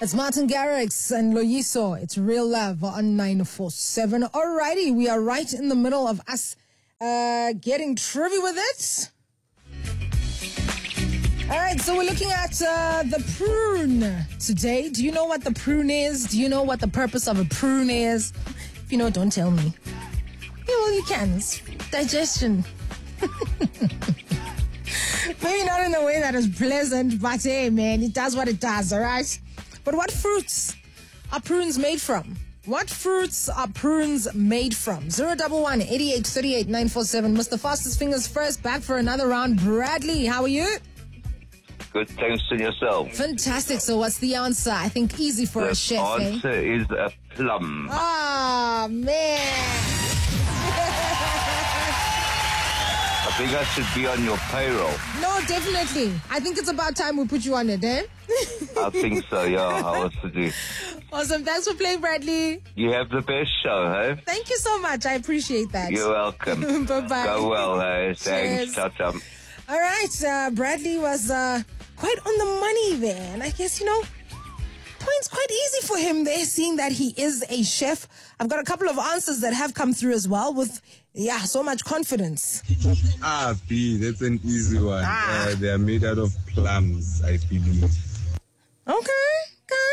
It's Martin Garrix and Loyiso. It's Real Love on 947. Alrighty, we are right in the middle of us getting trivia with it. Alright, so we're looking at the prune today. Do you know what the prune is? Do you know what the purpose of a prune is? If you know, don't tell me. Yeah, well, you can. It's digestion. Maybe not in a way that is pleasant, but hey, man, it does what it does, alright? But what fruits are prunes made from? What fruits are prunes made from? 011-8838-947. Mr. Fastest Fingers first, back for another round. Bradley, how are you? Good, thanks to yourself. Fantastic. So what's the answer? I think easy for a chef, The answer is a plum. Ah, man. I think I should be on your payroll. No, definitely. I think it's about time we put you on it, eh? I think so, yeah. How else to do? Awesome. Thanks for playing, Bradley. You have the best show, hey? Thank you so much. I appreciate that. You're welcome. Bye-bye. Go well, hey? Cheers. Thanks. Ciao. All right. Bradley was quite on the money there. And I guess, points quite easy for him there, seeing that he is a chef. I've got a couple of answers that have come through as well with, so much confidence. B, that's an easy one. They are made out of plums, I believe. Okay.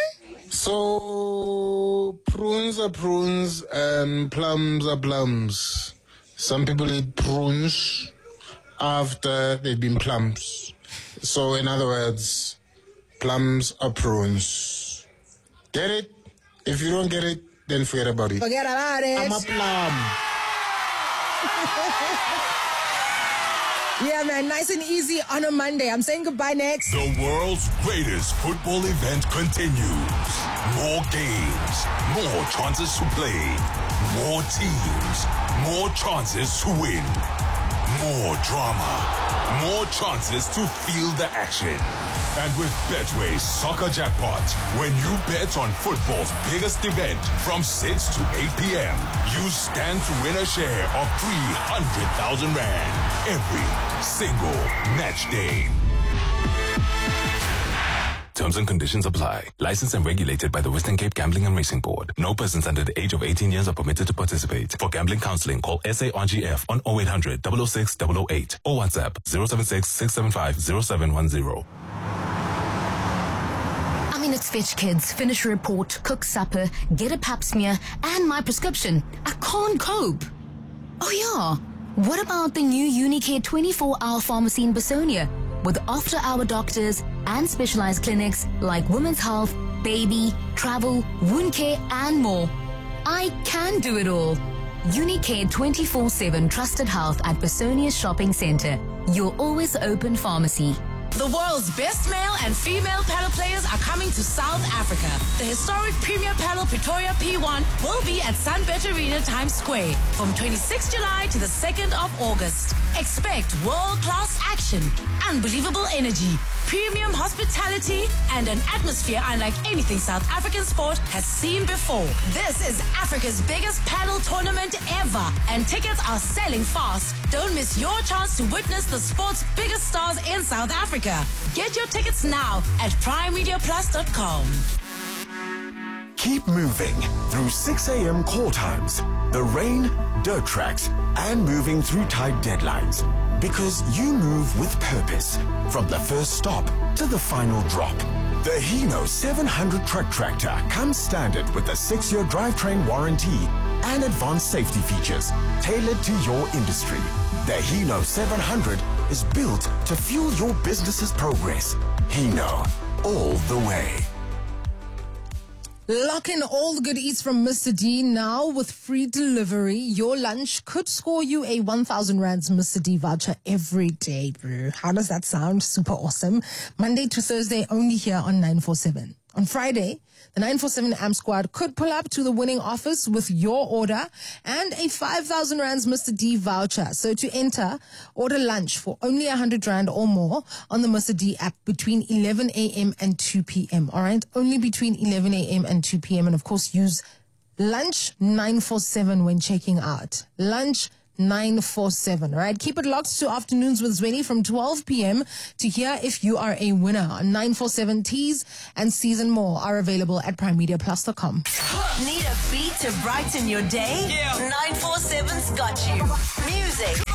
So, prunes are prunes and plums are plums. Some people eat prunes after they've been plums. So, in other words, plums are prunes. Get it? If you don't get it, then forget about it. Forget about it. I'm a plum. Yeah, man, nice and easy on a Monday. I'm saying goodbye next. The world's greatest football event continues. More games, more chances to play, more teams, more chances to win, more drama, more chances to feel the action. And with Betway's Soccer Jackpot, when you bet on football's biggest event from 6 to 8 p.m., you stand to win a share of 300,000 Rand every single match day. Terms and conditions apply. Licensed and regulated by the Western Cape Gambling and Racing Board. No persons under the age of 18 years are permitted to participate. For gambling counseling, call SARGF on 0800 006 008 or WhatsApp 076 675 0710. It's Fetch Kids, finish a report, cook supper, get a pap smear, and my prescription. I can't cope. Oh yeah, what about the new Unicare 24-hour pharmacy in Besonia with after-hour doctors and specialized clinics like women's health, baby, travel, wound care, and more? I can do it all. Unicare 24/7 trusted health at Besonia Shopping Center. Your always open pharmacy. The world's best male and female paddle players are coming to South Africa. The historic Premier Paddle Pretoria P1 will be at Sunbet Arena Times Square from 26 July to the 2nd of August. Expect world-class action, unbelievable energy, premium hospitality, and an atmosphere unlike anything South African sport has seen before. This is Africa's biggest paddle tournament ever, and tickets are selling fast. Don't miss your chance to witness the sport's biggest stars in South Africa. Get your tickets now at primemediaplus.com. Keep moving through 6 a.m. call times, the rain, dirt tracks, and moving through tight deadlines. Because you move with purpose, from the first stop to the final drop. The Hino 700 truck tractor comes standard with a 6-year drivetrain warranty and advanced safety features tailored to your industry. The Hino 700 is built to fuel your business's progress. Hino, all the way. Lock in all the good eats from Mr. D now with free delivery. Your lunch could score you a 1,000 Rands Mr. D voucher every day, bro. How does that sound? Super awesome. Monday to Thursday, only here on 947. On Friday, the 947 AMP squad could pull up to the winning office with your order and a 5,000 Rands Mr. D voucher. So to enter, order lunch for only 100 Rand or more on the Mr. D app between 11 a.m. and 2 p.m. All right? Only between 11 a.m. and 2 p.m. And of course, use lunch 947 when checking out. Lunch 947. All right, keep it locked to Afternoons with Zweni from 12 p.m. to hear if you are a winner. 947 T's and C's and more are available at primemediaplus.com. Need a beat to brighten your day? 947's got you. Music,